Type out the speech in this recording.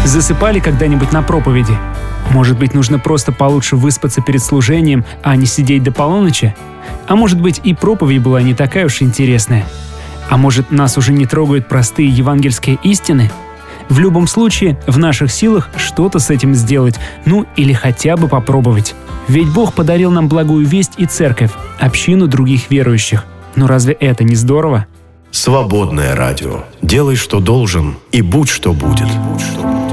Засыпали когда-нибудь на проповеди? Может быть, нужно просто получше выспаться перед служением, а не сидеть до полуночи? А может быть, и проповедь была не такая уж интересная? А может, нас уже не трогают простые евангельские истины? В любом случае, в наших силах что-то с этим сделать, ну или хотя бы попробовать. Ведь Бог подарил нам благую весть и церковь, общину других верующих. Ну разве это не здорово? Свободное радио. Делай, что должен, и будь, что будет.